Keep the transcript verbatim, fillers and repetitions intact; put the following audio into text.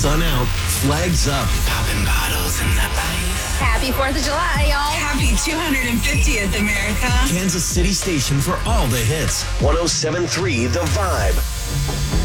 sun out, flags up. Popping bottles in the ice. Happy fourth of July, y'all. Happy two hundred fiftieth, America. Kansas City station for all the hits. one oh seven point three The Vibe.